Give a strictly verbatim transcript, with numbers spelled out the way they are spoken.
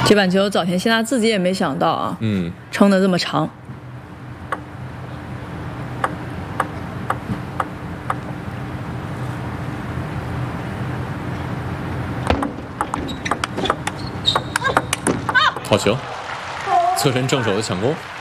这板球早田希娜自己也没想到啊， 嗯， 撑得这么长。 好球，侧身正手的抢攻。